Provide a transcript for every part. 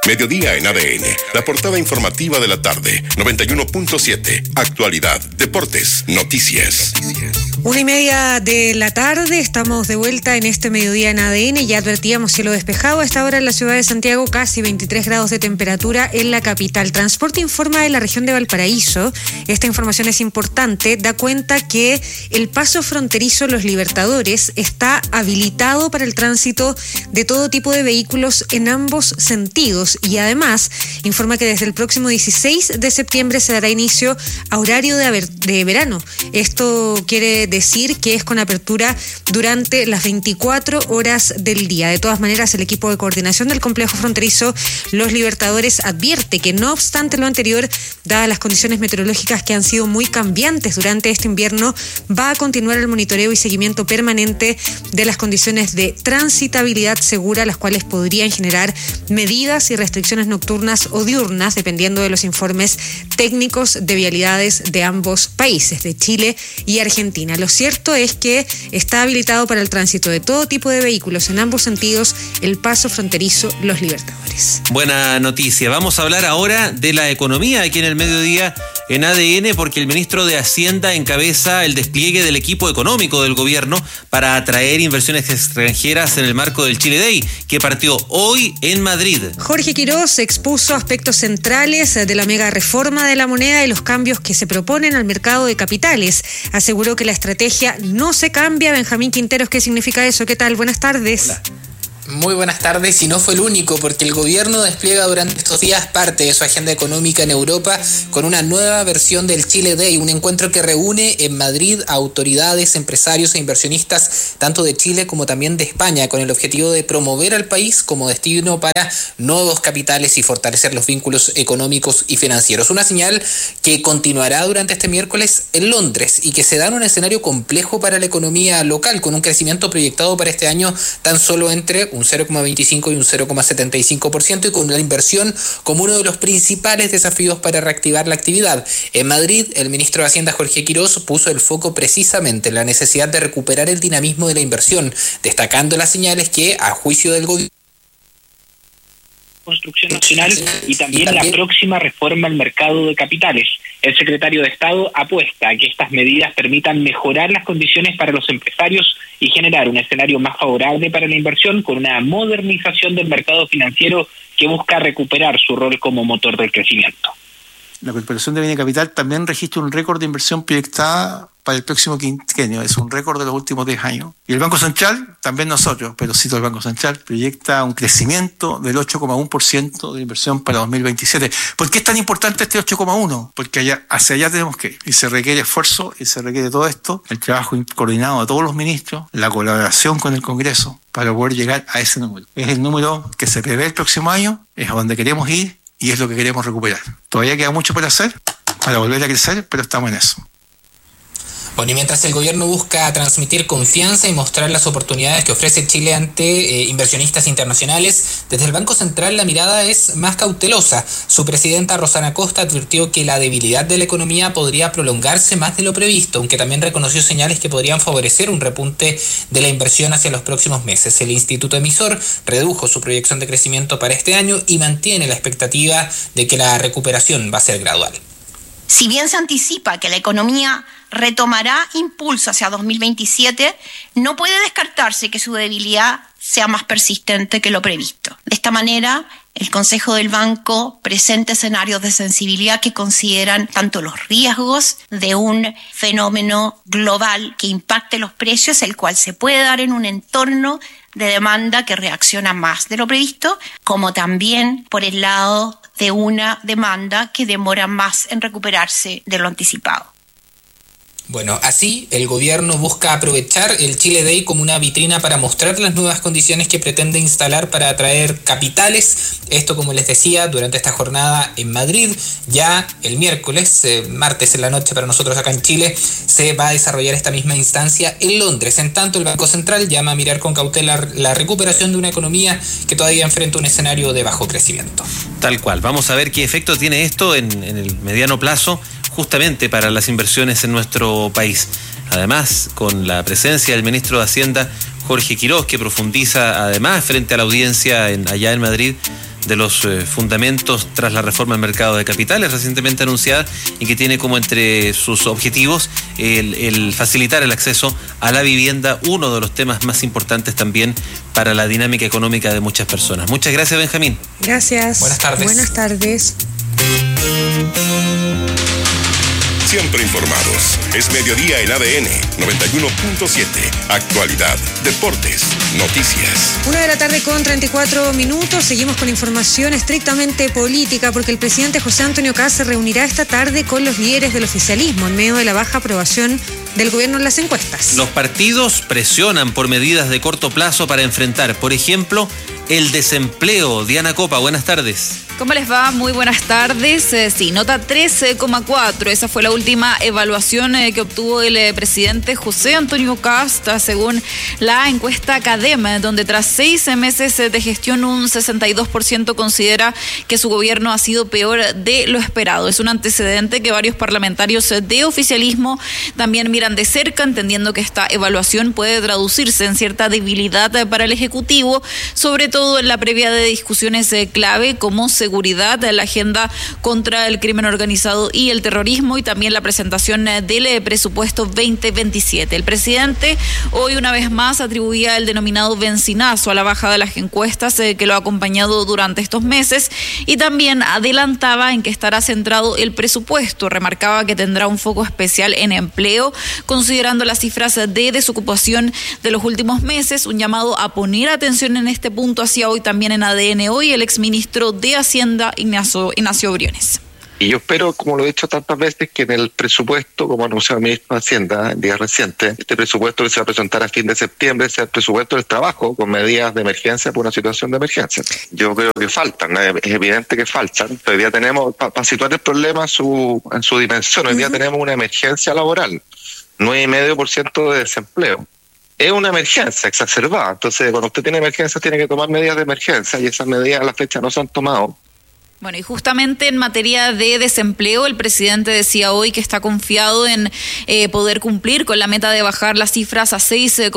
Mediodía en ADN, la portada informativa de la tarde, 91.7, actualidad, deportes, noticias. 1:30 de la tarde, estamos de vuelta en este mediodía en ADN. Ya advertíamos cielo despejado. A esta hora en la ciudad de Santiago, casi 23 grados de temperatura en la capital. Transporte informa de la región de Valparaíso. Esta información es importante. Da cuenta que el paso fronterizo Los Libertadores está habilitado para el tránsito de todo tipo de vehículos en ambos sentidos. Y además, informa que desde el próximo 16 de septiembre se dará inicio a horario de verano. Esto quiere decir que es con apertura durante las 24 horas del día. De todas maneras, el equipo de coordinación del complejo fronterizo Los Libertadores advierte que, no obstante lo anterior, dadas las condiciones meteorológicas que han sido muy cambiantes durante este invierno, va a continuar el monitoreo y seguimiento permanente de las condiciones de transitabilidad segura, las cuales podrían generar medidas y restricciones nocturnas o diurnas, dependiendo de los informes técnicos de vialidades de ambos países, de Chile y Argentina. Lo cierto es que está habilitado para el tránsito de todo tipo de vehículos en ambos sentidos el paso fronterizo Los Libertadores. Buena noticia. Vamos a hablar ahora de la economía aquí en el mediodía en ADN, porque el ministro de Hacienda encabeza el despliegue del equipo económico del gobierno para atraer inversiones extranjeras en el marco del Chile Day, que partió hoy en Madrid. Jorge Quirós expuso aspectos centrales de la mega reforma de la moneda y los cambios que se proponen al mercado de capitales. Aseguró que la estrategia no se cambia. Benjamín Quinteros, ¿qué significa eso? ¿Qué tal? Buenas tardes. Hola. Muy buenas tardes, y no fue el único, porque el gobierno despliega durante estos días parte de su agenda económica en Europa con una nueva versión del Chile Day, un encuentro que reúne en Madrid a autoridades, empresarios e inversionistas tanto de Chile como también de España, con el objetivo de promover al país como destino para nuevos capitales y fortalecer los vínculos económicos y financieros. Una señal que continuará durante este miércoles en Londres y que se da en un escenario complejo para la economía local, con un crecimiento proyectado para este año tan solo entre un 0,25 y un 0,75%, y con la inversión como uno de los principales desafíos para reactivar la actividad. En Madrid, el ministro de Hacienda, Jorge Quirós, puso el foco precisamente en la necesidad de recuperar el dinamismo de la inversión, destacando las señales que, a juicio del gobierno, construcción nacional y también la próxima reforma al mercado de capitales. El secretario de Estado apuesta a que estas medidas permitan mejorar las condiciones para los empresarios y generar un escenario más favorable para la inversión, con una modernización del mercado financiero que busca recuperar su rol como motor del crecimiento. La Corporación de Bienes y Capital también registra un récord de inversión proyectada para el próximo quinquenio. Es un récord de los últimos 10 años. Y el Banco Central, también nosotros, pero cito el Banco Central, proyecta un crecimiento del 8,1% de inversión para 2027. ¿Por qué es tan importante este 8,1%? Porque hacia allá tenemos que ir. Y se requiere esfuerzo, y se requiere todo esto, el trabajo coordinado de todos los ministros, la colaboración con el Congreso, para poder llegar a ese número. Es el número que se prevé el próximo año, es a donde queremos ir y es lo que queremos recuperar. Todavía queda mucho por hacer para volver a crecer, pero estamos en eso. Bueno, y mientras el gobierno busca transmitir confianza y mostrar las oportunidades que ofrece Chile ante inversionistas internacionales, desde el Banco Central la mirada es más cautelosa. Su presidenta, Rosana Costa, advirtió que la debilidad de la economía podría prolongarse más de lo previsto, aunque también reconoció señales que podrían favorecer un repunte de la inversión hacia los próximos meses. El instituto emisor redujo su proyección de crecimiento para este año y mantiene la expectativa de que la recuperación va a ser gradual. Si bien se anticipa que la economía retomará impulso hacia 2027, no puede descartarse que su debilidad sea más persistente que lo previsto. De esta manera, el Consejo del Banco presenta escenarios de sensibilidad que consideran tanto los riesgos de un fenómeno global que impacte los precios, el cual se puede dar en un entorno de demanda que reacciona más de lo previsto, como también por el lado de una demanda que demora más en recuperarse de lo anticipado. Bueno, así el gobierno busca aprovechar el Chile Day como una vitrina para mostrar las nuevas condiciones que pretende instalar para atraer capitales. Esto, como les decía, durante esta jornada en Madrid. Ya el miércoles, martes en la noche para nosotros acá en Chile, se va a desarrollar esta misma instancia en Londres. En tanto, el Banco Central llama a mirar con cautela la recuperación de una economía que todavía enfrenta un escenario de bajo crecimiento. Tal cual. Vamos a ver qué efecto tiene esto en el mediano plazo, justamente para las inversiones en nuestro país. Además, con la presencia del ministro de Hacienda, Jorge Quirós, que profundiza además frente a la audiencia allá en Madrid de los fundamentos tras la reforma del mercado de capitales recientemente anunciada y que tiene como entre sus objetivos el facilitar el acceso a la vivienda, uno de los temas más importantes también para la dinámica económica de muchas personas. Muchas gracias, Benjamín. Gracias. Buenas tardes. Buenas tardes. Siempre informados. Es mediodía en ADN 91.7. Actualidad, deportes, noticias. 1:34 p.m. Seguimos con información estrictamente política porque el presidente José Antonio Kast se reunirá esta tarde con los líderes del oficialismo en medio de la baja aprobación del gobierno en las encuestas. Los partidos presionan por medidas de corto plazo para enfrentar, por ejemplo, el desempleo. Diana Copa, buenas tardes. ¿Cómo les va? Muy buenas tardes. Sí, nota 3,4. Esa fue la última evaluación que obtuvo el presidente José Antonio Kast, según la encuesta CADEM, donde tras 6 meses de gestión un 62% considera que su gobierno ha sido peor de lo esperado. Es un antecedente que varios parlamentarios de oficialismo también miran de cerca, entendiendo que esta evaluación puede traducirse en cierta debilidad para el Ejecutivo, sobre todo en la previa de discusiones clave como seguridad, la agenda contra el crimen organizado y el terrorismo y también la presentación del presupuesto 2027. El presidente hoy una vez más atribuía el denominado benzinazo a la baja de las encuestas que lo ha acompañado durante estos meses y también adelantaba en que estará centrado el presupuesto. Remarcaba que tendrá un foco especial en empleo, considerando las cifras de desocupación de los últimos meses, un llamado a poner atención en este punto hacia hoy también en ADN Hoy el exministro de Hacienda, Ignacio Briones. Y yo espero, como lo he dicho tantas veces, que en el presupuesto, como anunció el ministro de Hacienda en días recientes, este presupuesto que se va a presentar a fin de septiembre sea el presupuesto del trabajo con medidas de emergencia por una situación de emergencia. Yo creo que faltan, es evidente que faltan. Hoy día tenemos, para situar el problema en su dimensión, hoy día tenemos una emergencia laboral, 9,5% de desempleo. Es una emergencia exacerbada, entonces cuando usted tiene emergencia tiene que tomar medidas de emergencia y esas medidas a la fecha no se han tomado. Bueno, y justamente en materia de desempleo, el presidente decía hoy que está confiado en poder cumplir con la meta de bajar las cifras a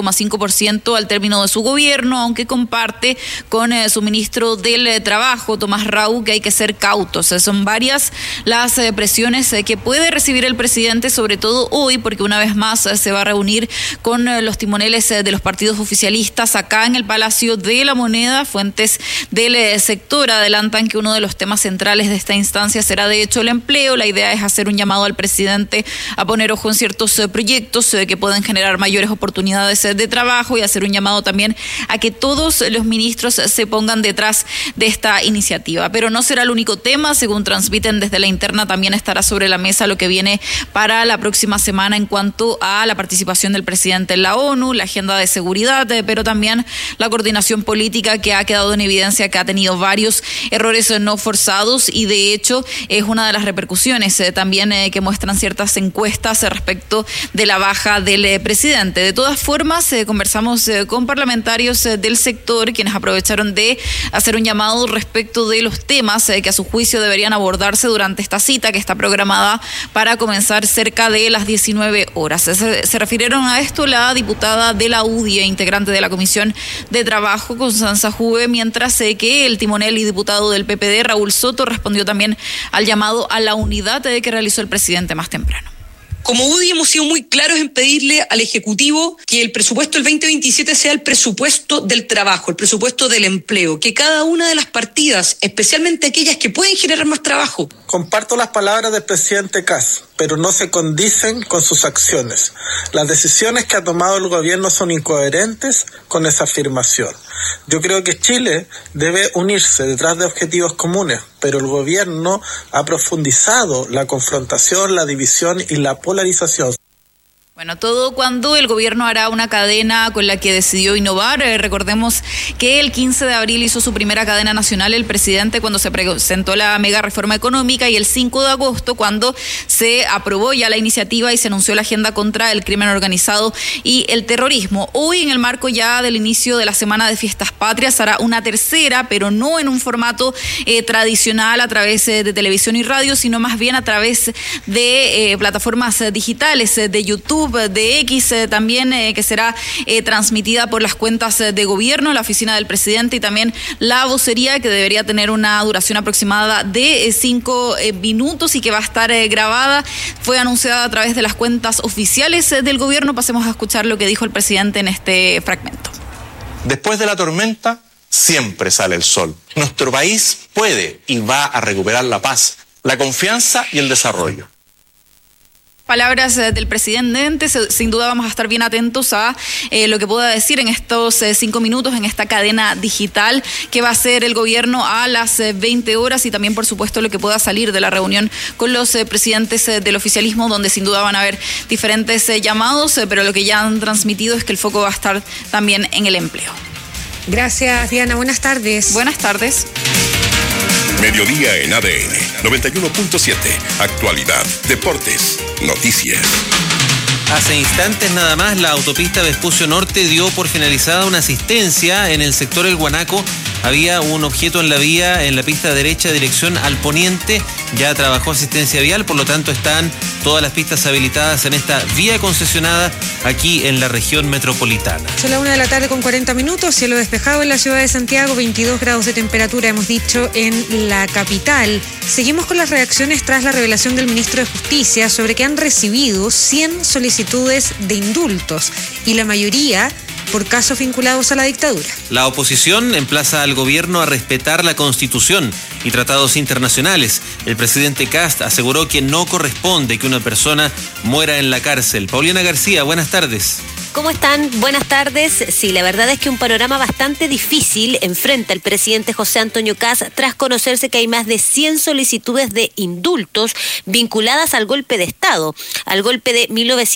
6,5% al término de su gobierno, aunque comparte con su ministro del Trabajo, Tomás Rau, que hay que ser cautos. Son varias las presiones que puede recibir el presidente, sobre todo hoy, porque una vez más se va a reunir con los timoneles de los partidos oficialistas acá en el Palacio de la Moneda. Fuentes del sector adelantan que uno de los temas centrales de esta instancia será de hecho el empleo. La idea es hacer un llamado al presidente a poner ojo en ciertos proyectos que pueden generar mayores oportunidades de trabajo y hacer un llamado también a que todos los ministros se pongan detrás de esta iniciativa. Pero no será el único tema, según transmiten desde la interna, también estará sobre la mesa lo que viene para la próxima semana en cuanto a la participación del presidente en la ONU, la agenda de seguridad, pero también la coordinación política que ha quedado en evidencia que ha tenido varios errores no forzados y de hecho es una de las repercusiones también que muestran ciertas encuestas respecto de la baja del presidente. De todas formas, conversamos con parlamentarios del sector quienes aprovecharon de hacer un llamado respecto de los temas que a su juicio deberían abordarse durante esta cita que está programada para comenzar cerca de las 19 horas. Se refirieron a esto la diputada de la UDI e integrante de la Comisión de Trabajo, Constanza Juve, mientras que el timonel y diputado del PPD, Raúl Soto, respondió también al llamado a la unidad que realizó el presidente más temprano. Como UDI hemos sido muy claros en pedirle al Ejecutivo que el presupuesto del 2027 sea el presupuesto del trabajo, el presupuesto del empleo, que cada una de las partidas, especialmente aquellas que pueden generar más trabajo. Comparto las palabras del presidente Kast, pero no se condicen con sus acciones. Las decisiones que ha tomado el gobierno son incoherentes con esa afirmación. Yo creo que Chile debe unirse detrás de objetivos comunes, pero el gobierno ha profundizado la confrontación, la división y la polarización. Bueno, todo cuando el gobierno hará una cadena con la que decidió innovar. Recordemos que el 15 de abril hizo su primera cadena nacional el presidente cuando se presentó la mega reforma económica y el 5 de agosto cuando se aprobó ya la iniciativa y se anunció la agenda contra el crimen organizado y el terrorismo. Hoy, en el marco ya del inicio de la Semana de Fiestas Patrias, hará una tercera, pero no en un formato tradicional a través de televisión y radio, sino más bien a través de plataformas digitales de YouTube, YouTube, de X también, que será transmitida por las cuentas de gobierno, la oficina del presidente y también la vocería, que debería tener una duración aproximada de 5 minutos y que va a estar grabada. Fue anunciada a través de las cuentas oficiales del gobierno. Pasemos a escuchar lo que dijo el presidente en este fragmento. Después de la tormenta siempre sale el sol. Nuestro país puede y va a recuperar la paz, la confianza y el desarrollo. Palabras del presidente. Sin duda vamos a estar bien atentos a lo que pueda decir en estos 5 minutos en esta cadena digital que va a hacer el gobierno a las 20 horas y también, por supuesto, lo que pueda salir de la reunión con los presidentes del oficialismo, donde sin duda van a haber diferentes llamados, pero lo que ya han transmitido es que el foco va a estar también en el empleo. Gracias, Diana. Buenas tardes. Buenas tardes. Mediodía en ADN 91.7. Actualidad, deportes, noticias. Hace instantes nada más, la autopista Vespucio Norte dio por finalizada una asistencia en el sector El Guanaco. Había un objeto en la vía, en la pista derecha, dirección al poniente. Ya trabajó asistencia vial, por lo tanto están todas las pistas habilitadas en esta vía concesionada aquí en la región metropolitana. Son las 1:40 p.m, cielo despejado en la ciudad de Santiago, 22 grados de temperatura, hemos dicho, en la capital. Seguimos con las reacciones tras la revelación del ministro de Justicia sobre que han recibido 100 solicitudes de indultos y la mayoría por casos vinculados a la dictadura. La oposición emplaza al gobierno a respetar la Constitución y tratados internacionales. El presidente Kast aseguró que no corresponde que una persona muera en la cárcel. Paulina García, buenas tardes. ¿Cómo están? Buenas tardes. Sí, la verdad es que un panorama bastante difícil enfrenta el presidente José Antonio Kast tras conocerse que hay más de 100 solicitudes de indultos vinculadas al golpe de Estado, al golpe de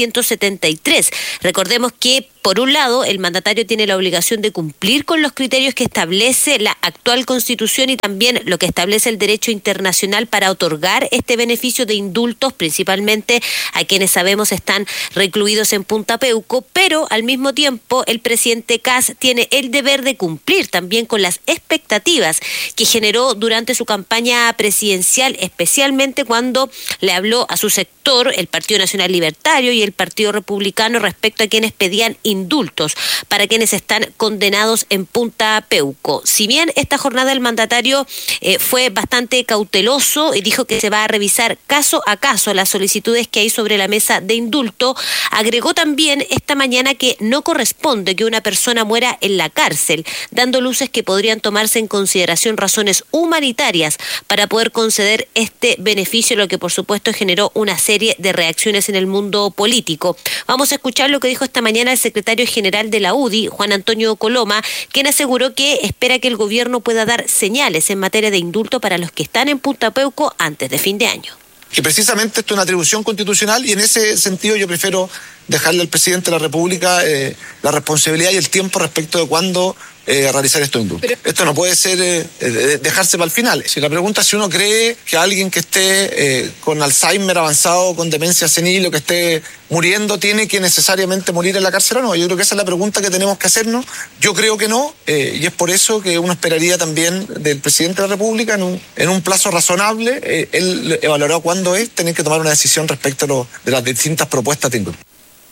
1973. Recordemos que, por un lado, el mandatario tiene la obligación de cumplir con los criterios que establece la actual Constitución y también lo que establece el derecho internacional para otorgar este beneficio de indultos, principalmente a quienes sabemos están recluidos en Punta Peuco, pero al mismo tiempo el presidente Kast tiene el deber de cumplir también con las expectativas que generó durante su campaña presidencial, especialmente cuando le habló a su sector, el Partido Nacional Libertario y el Partido Republicano, respecto a quienes pedían indultos para quienes están condenados en Punta Peuco. Si bien esta jornada el mandatario fue bastante cauteloso y dijo que se va a revisar caso a caso las solicitudes que hay sobre la mesa de indulto, agregó también esta mañana que no corresponde que una persona muera en la cárcel, dando luces que podrían tomarse en consideración razones humanitarias para poder conceder este beneficio, lo que por supuesto generó una serie de reacciones en el mundo político. Vamos a escuchar lo que dijo esta mañana el secretario general de la UDI, Juan Antonio Coloma, quien aseguró que espera que el gobierno pueda dar señales en materia de indulto para los que están en Punta Peuco antes de fin de año. Que precisamente esto es una atribución constitucional y en ese sentido yo prefiero dejarle al presidente de la República la responsabilidad y el tiempo respecto de cuándo realizar estos indultos. Esto no puede ser dejarse para el final. Si la pregunta es si uno cree que alguien que esté con Alzheimer avanzado, con demencia senil o que esté muriendo, tiene que necesariamente morir en la cárcel o no. Yo creo que esa es la pregunta que tenemos que hacernos. Yo creo que no, y es por eso que uno esperaría también del presidente de la República en un plazo razonable, él evaluará cuándo es tener que tomar una decisión respecto de las distintas propuestas de indulto.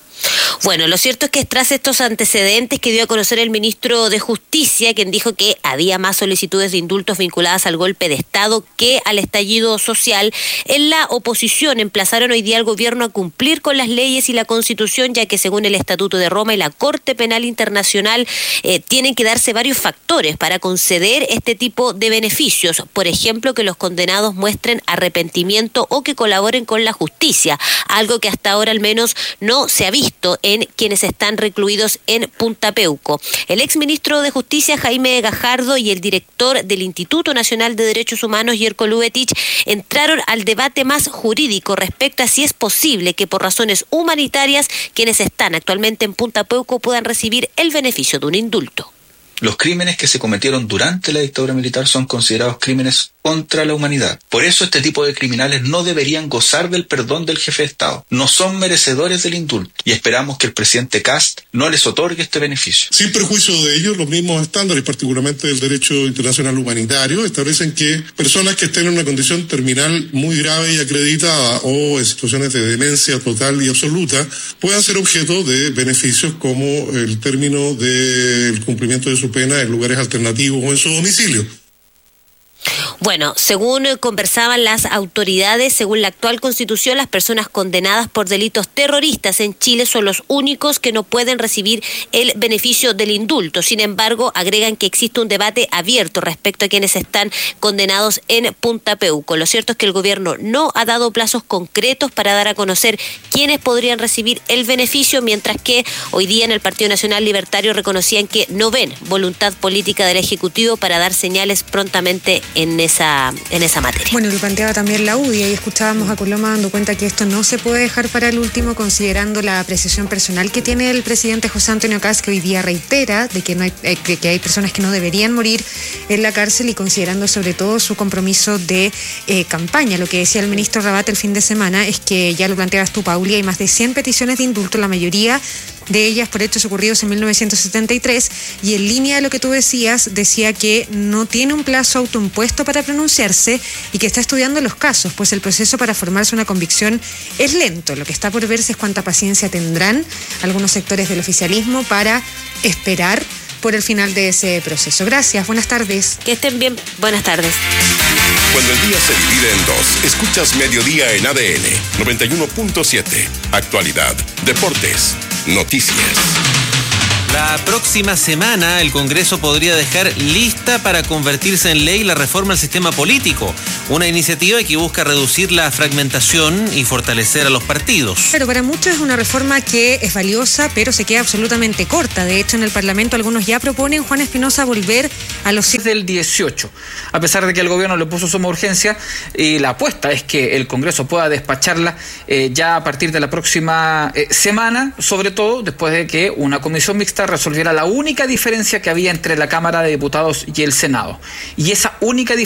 Bueno, lo cierto es que tras estos antecedentes que dio a conocer el ministro de Justicia, quien dijo que había más solicitudes de indultos vinculadas al golpe de Estado que al estallido social, en la oposición emplazaron hoy día al gobierno a cumplir con las leyes y la Constitución, ya que según el Estatuto de Roma y la Corte Penal Internacional tienen que darse varios factores para conceder este tipo de beneficios. Por ejemplo, que los condenados muestren arrepentimiento o que colaboren con la justicia, algo que hasta ahora al menos no se ha visto en quienes están recluidos en Punta Peuco. El exministro de Justicia, Jaime Gajardo, y el director del Instituto Nacional de Derechos Humanos, Jerko Lubetich, entraron al debate más jurídico respecto a si es posible que por razones humanitarias quienes están actualmente en Punta Peuco puedan recibir el beneficio de un indulto. Los crímenes que se cometieron durante la dictadura militar son considerados crímenes contra la humanidad. Por eso este tipo de criminales no deberían gozar del perdón del jefe de Estado. No son merecedores del indulto y esperamos que el presidente Kast no les otorgue este beneficio. Sin perjuicio de ello, los mismos estándares, particularmente del derecho internacional humanitario, establecen que personas que estén en una condición terminal muy grave y acreditada o en situaciones de demencia total y absoluta puedan ser objeto de beneficios como el término del cumplimiento de su pena en lugares alternativos o en su domicilio. Bueno, según conversaban las autoridades, según la actual Constitución, las personas condenadas por delitos terroristas en Chile son los únicos que no pueden recibir el beneficio del indulto. Sin embargo, agregan que existe un debate abierto respecto a quienes están condenados en Punta Peuco. Lo cierto es que el gobierno no ha dado plazos concretos para dar a conocer quiénes podrían recibir el beneficio, mientras que hoy día en el Partido Nacional Libertario reconocían que no ven voluntad política del Ejecutivo para dar señales prontamente en esa materia. Bueno, lo planteaba también la UDI y escuchábamos a Coloma dando cuenta que esto no se puede dejar para el último, considerando la apreciación personal que tiene el presidente José Antonio Kast, que hoy día reitera de que no hay, que hay personas que no deberían morir en la cárcel, y considerando sobre todo su compromiso de campaña. Lo que decía el ministro Rabat el fin de semana es que, ya lo planteabas tú, Pauli, hay más de 100 peticiones de indulto, la mayoría de ellas por hechos ocurridos en 1973, y en línea de lo que tú decías, decía que no tiene un plazo autoimpuesto para pronunciarse y que está estudiando los casos, pues el proceso para formarse una convicción es lento. Lo que está por verse es cuánta paciencia tendrán algunos sectores del oficialismo para esperar por el final de ese proceso. Gracias, buenas tardes. Que estén bien, buenas tardes. Cuando el día se divide en dos, escuchas Mediodía en ADN 91.7. Actualidad, deportes, noticias. La próxima semana el Congreso podría dejar lista para convertirse en ley la reforma al sistema político, una iniciativa que busca reducir la fragmentación y fortalecer a los partidos. Pero para muchos es una reforma que es valiosa, pero se queda absolutamente corta. De hecho, en el Parlamento algunos ya proponen, Juan Espinosa, volver a los... Del 18, a pesar de que el gobierno le puso suma urgencia, y la apuesta es que el Congreso pueda despacharla ya a partir de la próxima semana, sobre todo después de que una comisión mixta resolviera la única diferencia que había entre la Cámara de Diputados y el Senado. Y esa única diferencia